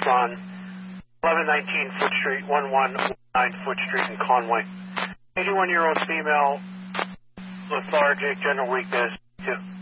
on 1119 Foot Street, 1119 Foot Street in Conway. 81-year-old female, lethargic, general weakness.